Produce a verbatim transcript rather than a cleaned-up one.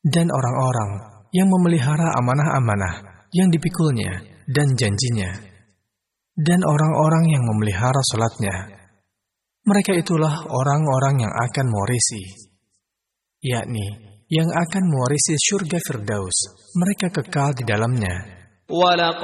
dan orang-orang yang memelihara amanah-amanah yang dipikulnya dan janjinya, dan orang-orang yang memelihara salatnya. Mereka itulah orang-orang yang akan mewarisi, yakni yang akan mewarisi surga Firdaus. Mereka kekal di dalamnya. وَلَقَدْ